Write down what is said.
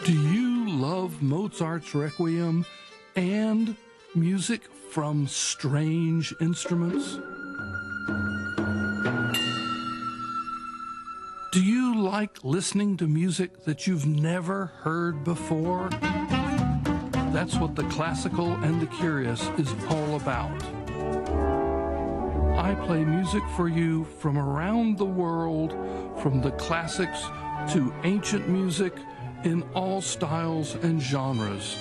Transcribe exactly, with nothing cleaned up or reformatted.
Do you love Mozart's Requiem and music from strange instruments? Do you like listening to music that you've never heard before? That's what the Classical and the Curious is all about. I play music for you from around the world, from the classics to ancient music in all styles and genres.